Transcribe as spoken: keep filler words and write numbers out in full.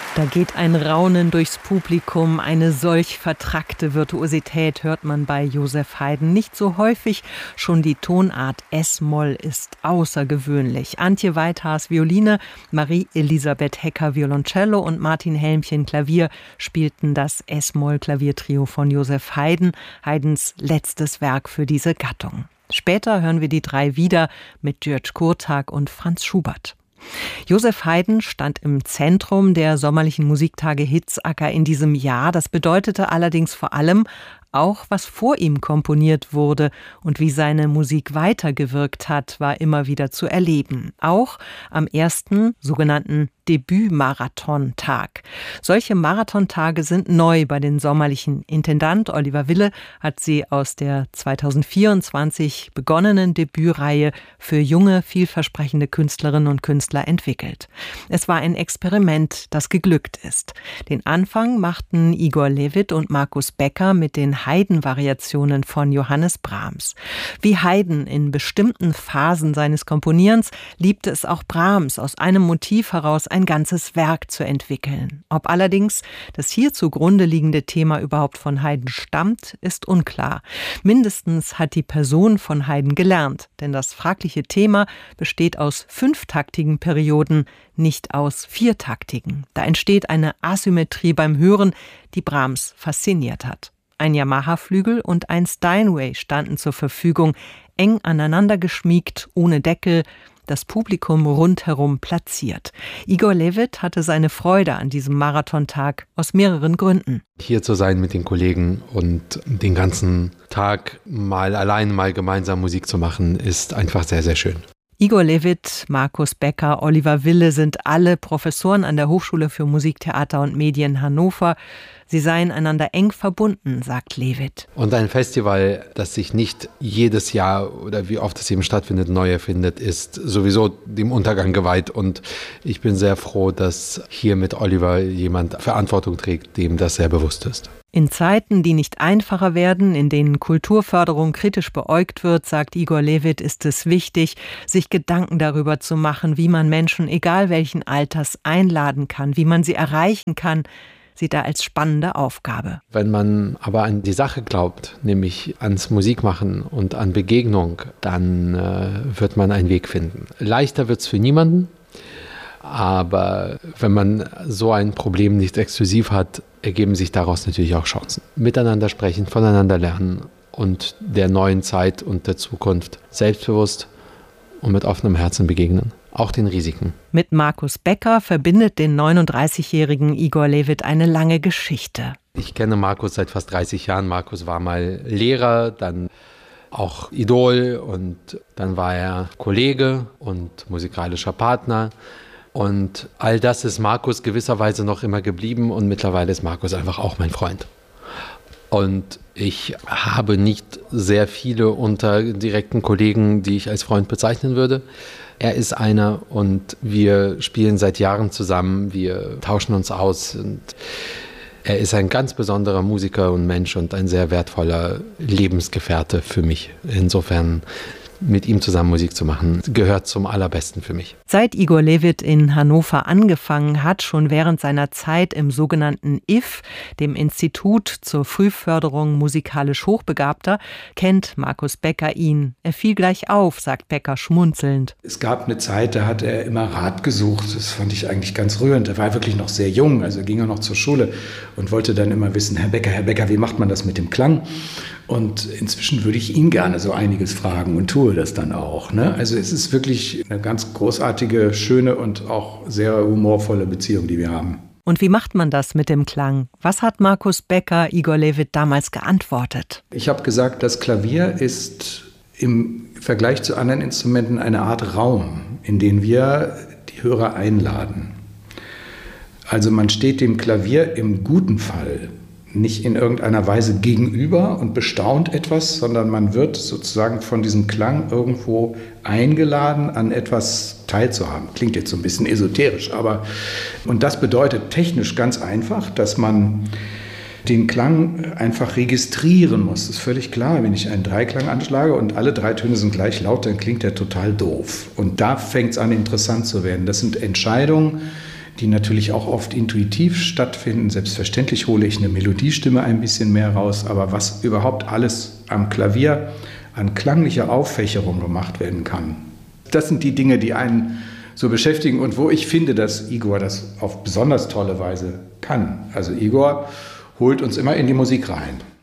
Da geht ein Raunen durchs Publikum. Eine solch vertrackte Virtuosität hört man bei Joseph Haydn nicht so häufig. Schon die Tonart S-Moll ist außergewöhnlich. Antje Weithaars Violine, Marie-Elisabeth Hecker Violoncello und Martin Helmchen Klavier spielten das S-Moll-Klaviertrio von Joseph Haydn, Haydns letztes Werk für diese Gattung. Später hören wir die drei wieder mit György Kurtág und Franz Schubert. Joseph Haydn stand im Zentrum der sommerlichen Musiktage Hitzacker in diesem Jahr. Das bedeutete allerdings vor allem auch, was vor ihm komponiert wurde und wie seine Musik weitergewirkt hat, war immer wieder zu erleben. Auch am ersten sogenannten Debüt-Marathon-Tag. Solche Marathontage sind neu bei den sommerlichen. Intendant Oliver Wille hat sie aus der zweitausendvierundzwanzig begonnenen Debütreihe für junge, vielversprechende Künstlerinnen und Künstler entwickelt. Es war ein Experiment, das geglückt ist. Den Anfang machten Igor Levit und Markus Becker mit den Haydn-Variationen von Johannes Brahms. Wie Haydn in bestimmten Phasen seines Komponierens liebte es auch Brahms, aus einem Motiv heraus ein ganzes Werk zu entwickeln. Ob allerdings das hier zugrunde liegende Thema überhaupt von Haydn stammt, ist unklar. Mindestens hat die Person von Haydn gelernt, denn das fragliche Thema besteht aus fünftaktigen Perioden, nicht aus viertaktigen. Da entsteht eine Asymmetrie beim Hören, die Brahms fasziniert hat. Ein Yamaha-Flügel und ein Steinway standen zur Verfügung, eng aneinander geschmiegt, ohne Deckel, das Publikum rundherum platziert. Igor Levit hatte seine Freude an diesem Marathontag aus mehreren Gründen. Hier zu sein mit den Kollegen und den ganzen Tag mal allein, mal gemeinsam Musik zu machen, ist einfach sehr, sehr schön. Igor Levit, Markus Becker, Oliver Wille sind alle Professoren an der Hochschule für Musik, Theater und Medien Hannover. Sie seien einander eng verbunden, sagt Levit. Und ein Festival, das sich nicht jedes Jahr oder wie oft es eben stattfindet, neu erfindet, ist sowieso dem Untergang geweiht. Und ich bin sehr froh, dass hier mit Oliver jemand Verantwortung trägt, dem das sehr bewusst ist. In Zeiten, die nicht einfacher werden, in denen Kulturförderung kritisch beäugt wird, sagt Igor Levit, ist es wichtig, sich Gedanken darüber zu machen, wie man Menschen, egal welchen Alters, einladen kann, wie man sie erreichen kann, sieht er als spannende Aufgabe. Wenn man aber an die Sache glaubt, nämlich ans Musikmachen und an Begegnung, dann äh, wird man einen Weg finden. Leichter wird es für niemanden, aber wenn man so ein Problem nicht exklusiv hat, ergeben sich daraus natürlich auch Chancen. Miteinander sprechen, voneinander lernen und der neuen Zeit und der Zukunft selbstbewusst und mit offenem Herzen begegnen. Auch den Risiken. Mit Markus Becker verbindet den neununddreißigjährigen Igor Levit eine lange Geschichte. Ich kenne Markus seit fast dreißig Jahren. Markus war mal Lehrer, dann auch Idol und dann war er Kollege und musikalischer Partner. Und all das ist Markus gewisserweise noch immer geblieben und mittlerweile ist Markus einfach auch mein Freund. Und ich habe nicht sehr viele unter direkten Kollegen, die ich als Freund bezeichnen würde. Er ist einer und wir spielen seit Jahren zusammen, wir tauschen uns aus. Und er ist ein ganz besonderer Musiker und Mensch und ein sehr wertvoller Lebensgefährte für mich. Insofern mit ihm zusammen Musik zu machen, gehört zum Allerbesten für mich. Seit Igor Levit in Hannover angefangen hat, schon während seiner Zeit im sogenannten I F, dem Institut zur Frühförderung musikalisch Hochbegabter, kennt Markus Becker ihn. Er fiel gleich auf, sagt Becker schmunzelnd. Es gab eine Zeit, da hat er immer Rat gesucht. Das fand ich eigentlich ganz rührend. Er war wirklich noch sehr jung, also ging er noch zur Schule und wollte dann immer wissen, Herr Becker, Herr Becker, wie macht man das mit dem Klang? Und inzwischen würde ich ihn gerne so einiges fragen und tue das dann auch. Ne? Also es ist wirklich eine ganz großartige, schöne und auch sehr humorvolle Beziehung, die wir haben. Und wie macht man das mit dem Klang? Was hat Markus Becker Igor Levit damals geantwortet? Ich habe gesagt, das Klavier ist im Vergleich zu anderen Instrumenten eine Art Raum, in den wir die Hörer einladen. Also man steht dem Klavier im guten Fall nicht in irgendeiner Weise gegenüber und bestaunt etwas, sondern man wird sozusagen von diesem Klang irgendwo eingeladen, an etwas teilzuhaben. Klingt jetzt so ein bisschen esoterisch, aber und das bedeutet technisch ganz einfach, dass man den Klang einfach registrieren muss. Das ist völlig klar, wenn ich einen Dreiklang anschlage und alle drei Töne sind gleich laut, dann klingt der total doof. Und da fängt es an, interessant zu werden. Das sind Entscheidungen, die natürlich auch oft intuitiv stattfinden. Selbstverständlich hole ich eine Melodiestimme ein bisschen mehr raus, aber was überhaupt alles am Klavier an klanglicher Auffächerung gemacht werden kann, das sind die Dinge, die einen so beschäftigen und wo ich finde, dass Igor das auf besonders tolle Weise kann. Also Igor holt uns immer in die Musik rein.